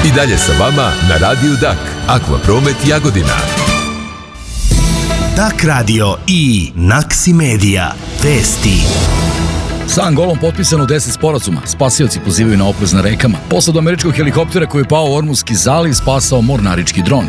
I dalje sa vama na Radiju Dak, Akvapromet Jagodina. Dak Radio i Naksi Media. Vesti. Sa Angolom potpisano 10 sporazuma. Spasioci pozivaju na oprez na rekama. Posadu američkog helikoptera koji je pao u Ormuski zaliv spasao mornarički dron.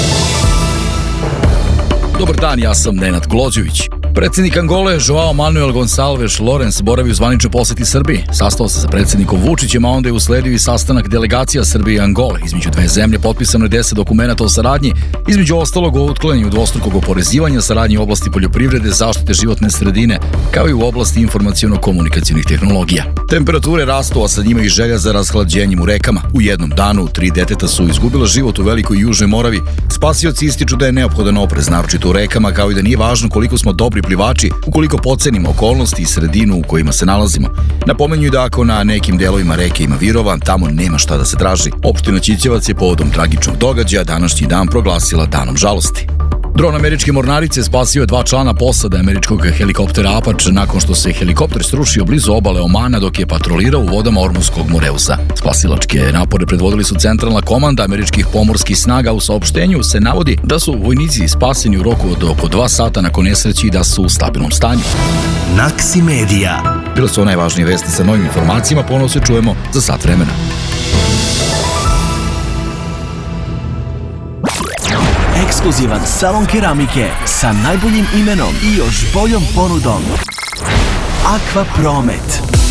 Dobar dan, ja sam Nenad Glođević. Predsjednik Angole, Joao Manuel Gonçalves Lourenço, boravi u zvaničnoj poseti Srbiji. Sastao se sa predsjednikom Vučićem, a onda je usledio i sastanak delegacija Srbije i Angole. Između dve zemlje potpisano je 10 dokumenata o saradnji, između ostalog o otklanjanju dvostrukog oporezivanja, saradnji u oblasti poljoprivrede, zaštite životne sredine, kao i u oblasti informaciono-komunikacionih tehnologija. Temperature rastu, a sa njima i želja za rashlađenjem u rekama. U jednom danu 3 deteta su izgubila život u Velikoj i Južnoj Moravi. Spasioci ističu da je neophodan oprez, naročito u rekama, kao i da nije važno koliko smo dobri plivači ukoliko podcenimo okolnosti i sredinu u kojima se nalazimo. Napominju da ako na nekim delovima reke ima virova, tamo nema šta da se traži. Opština Ćićevac je povodom tragičnog događaja današnji dan proglasila danom žalosti. Dron američke mornarice spasio je 2 člana posade američkog helikoptera Apache nakon što se helikopter srušio blizu obale Omana dok je patrolirao u vodama Ormuskog Moreusa. Spasilačke napore predvodili su centralna komanda američkih pomorskih snaga. U saopštenju se navodi da su vojnici spaseni u roku od oko 2 sata nakon nesreće i da su u stabilnom stanju. Naksi Media. Bile su najvažnije vesti sa novim informacijama, ponovo se čujemo za sat vremena. Ekskluzivan salon keramike sa najboljim imenom i još boljom ponudom. Akvapromet.